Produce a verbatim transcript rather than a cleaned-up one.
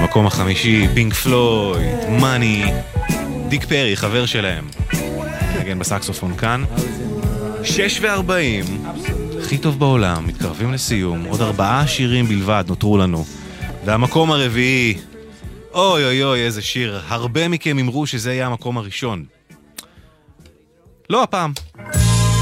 במקום החמישי, פינק פלויד, מאני, דיק פרי, חבר שלהם. נגן בסקסופון כאן. שש וארבעים, הכי טוב בעולם, מתקרבים לסיום. עוד ארבעה שירים בלבד נותרו לנו. והמקום הרביעי, אוי אוי אוי, איזה שיר. הרבה מכם אמרו שזה יהיה המקום הראשון. לא הפעם.